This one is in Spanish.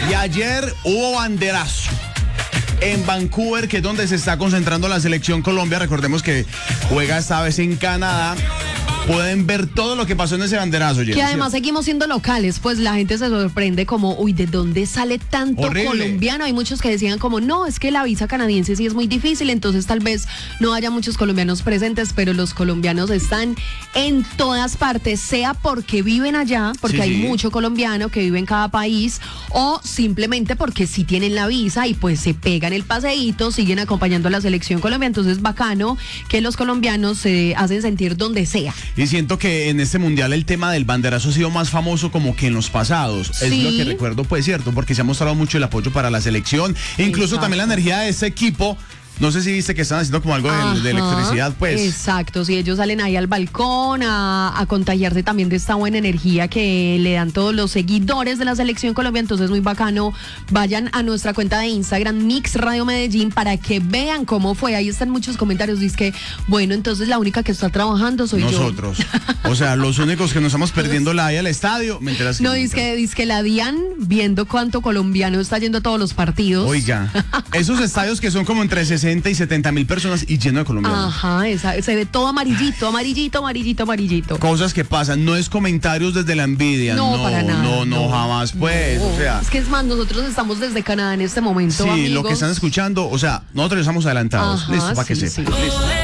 Y ayer hubo banderazo en Vancouver, que es donde se está concentrando la selección Colombia. Recordemos que juega esta vez en Canadá. Pueden ver todo lo que pasó en ese banderazo. Que además seguimos siendo locales, pues la gente se sorprende como, uy, ¿de dónde sale tanto horrible colombiano? Hay muchos que decían como, no, es que la visa canadiense sí es muy difícil, entonces tal vez no haya muchos colombianos presentes, pero los colombianos están en todas partes, sea porque viven allá, porque hay mucho colombiano que vive en cada país, o simplemente porque sí tienen la visa y pues se pegan el paseíto, siguen acompañando a la selección Colombia. Entonces bacano que los colombianos se hacen sentir donde sea. Y siento que en este mundial el tema del banderazo ha sido más famoso como que en los pasados. Sí. Es lo que recuerdo, pues cierto, porque se ha mostrado mucho el apoyo para la selección. Incluso también la energía de ese equipo. No sé si viste que están haciendo como algo de electricidad, pues. Exacto, si ellos salen ahí al balcón a contagiarse también de esta buena energía que le dan todos los seguidores de la selección Colombia, entonces muy bacano. Vayan a nuestra cuenta de Instagram, Mix Radio Medellín, para que vean cómo fue. Ahí están muchos comentarios, dice que, bueno, entonces la única que está trabajando soy nosotros. O sea, los únicos que nos estamos perdiendo la ida al estadio. No, dice que la DIAN viendo cuánto colombiano está yendo a todos los partidos. Oiga, esos estadios que son como entre 60 y 70,000 personas y lleno de colombianos. Ajá, se ve todo amarillito, amarillito, amarillito, amarillito. Cosas que pasan, no es comentarios desde la envidia. No, para nada. No, jamás, pues. No. O sea, es que es más, nosotros estamos desde Canadá en este momento. Sí, amigos. lo que están escuchando, o sea, nosotros estamos adelantados. Ajá, Listo, para que sepan. Sí. Listo.